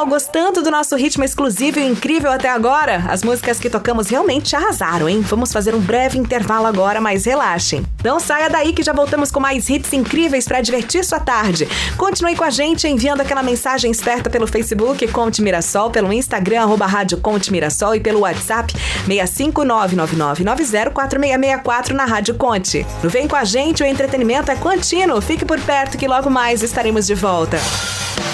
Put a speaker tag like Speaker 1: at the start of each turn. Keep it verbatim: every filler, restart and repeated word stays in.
Speaker 1: pessoal, gostando do nosso ritmo exclusivo e incrível até agora? As músicas que tocamos realmente arrasaram, hein? Vamos fazer um breve intervalo agora, mas relaxem. Não saia daí que já voltamos com mais hits incríveis para divertir sua tarde. Continue com a gente enviando aquela mensagem esperta pelo Facebook Conte Mirassol, pelo Instagram arroba Rádio Conte Mirassol e pelo WhatsApp seis cinco nove nove nove nove zero quatro seis seis quatro na Rádio Conte. No Vem com a gente, o entretenimento é contínuo. Fique por perto que logo mais estaremos de volta.